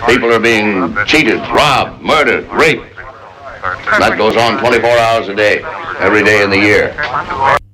People are being cheated, robbed, murdered, raped. That goes on 24 hours a day, every day in the year.